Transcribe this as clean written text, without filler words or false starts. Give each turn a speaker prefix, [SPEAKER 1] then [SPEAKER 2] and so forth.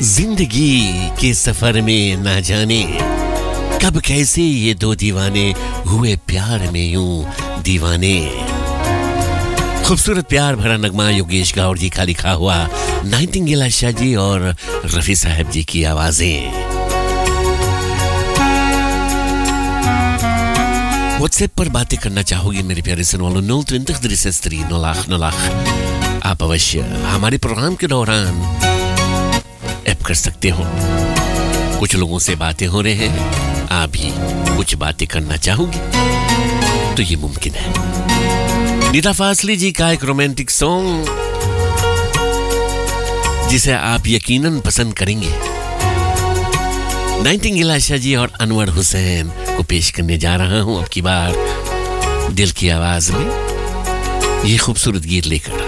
[SPEAKER 1] जिंदगी के सफर में ना जाने कब कैसे ये दो दीवाने हुए प्यार में यूं दीवाने। खूबसूरत प्यार भरा नगमा योगेश गौर जी का लिखा हुआ, नाइटिंगेल आशा जी और रफी साहब जी की आवाजें। व्हाट्सएप पर बातें करना चाहोगे मेरे प्यारे सुनने वालों, 020 आप अवश्य हमारे प्रोग्राम के दौरान ऐप कर सकते हो। कुछ लोगों से बातें हो रहे हैं, आप भी कुछ बातें करना चाहोगे तो ये मुमकिन है। नीता फासली जी का एक रोमांटिक सॉन्ग जिसे आप यकीनन पसंद करेंगे, नाइटिंगेल आशा जी और अनवर हुसैन को पेश करने जा रहा हूं अब की बार दिल की आवाज में ये खूबसूरत गीत लेकर।